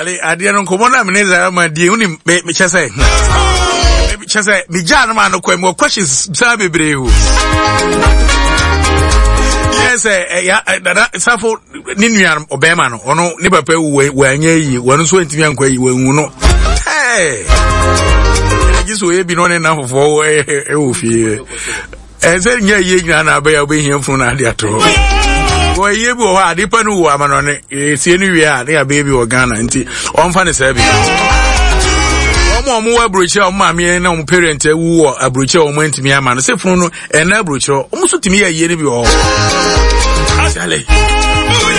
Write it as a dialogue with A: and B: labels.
A: Charlie, I didn't come on a minute, my dear, only me chase. Chase, me Jan man, no more questions, Sabi Breu. Yes, Safo Ninian Obama, or no, never pay when ye, when so into young way, when you know. Hey, just we have been on enough for a fear. And then ye, and I be here from Nadia. Well, ye will have depend who am on it. See, anywhere, they are baby or Ghana, and on funny service. More brochure of mammy and on parent who a brochure went to me a man, say for no, and a brochure almost to me a year before.